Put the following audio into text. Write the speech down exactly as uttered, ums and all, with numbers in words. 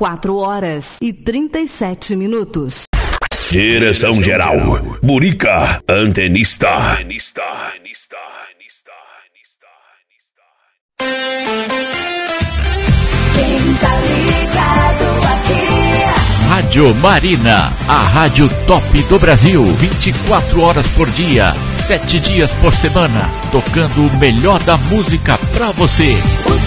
quatro horas e trinta e sete minutos. Direção geral, Burica Antenista. Antenista. Quem tá ligado aqui? Rádio Marina, a rádio top do Brasil, vinte e quatro horas por dia, sete dias por semana, tocando o melhor da música pra você.